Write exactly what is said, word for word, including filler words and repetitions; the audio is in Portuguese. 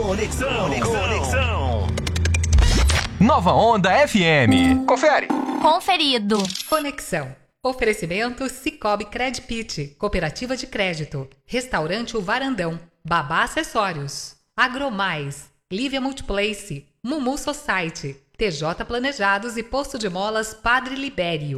Conexão. Conexão. Nova Onda F M. Confere. Conferido. Conexão. Oferecimento Cicobi Credpit, Cooperativa de Crédito, Restaurante O Varandão, Babá Acessórios, Agromais, Lívia Multiplace, Mumu Society, T J Planejados e Posto de Molas Padre Libério.